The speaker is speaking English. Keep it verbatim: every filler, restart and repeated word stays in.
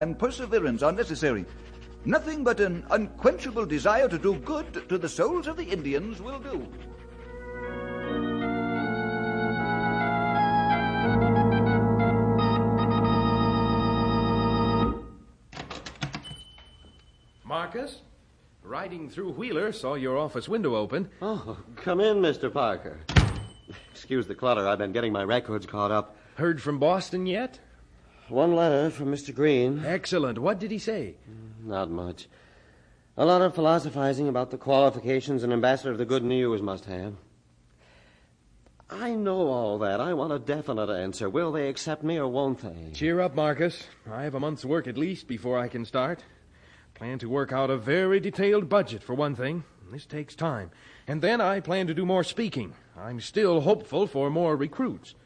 and perseverance are necessary. Nothing but an unquenchable desire to do good to the souls of the Indians will do. Marcus, riding through Wheeler, saw your office window open. Oh, come in, Mister Parker. Excuse the clutter. I've been getting my records caught up. Heard from Boston yet? One letter from Mister Green. Excellent. What did he say? Not much. A lot of philosophizing about the qualifications an ambassador of the good news must have. I know all that. I want a definite answer. Will they accept me or won't they? Cheer up, Marcus. I have a month's work at least before I can start. Plan to work out a very detailed budget, for one thing. This takes time. And then I plan to do more speaking. I'm still hopeful for more recruits.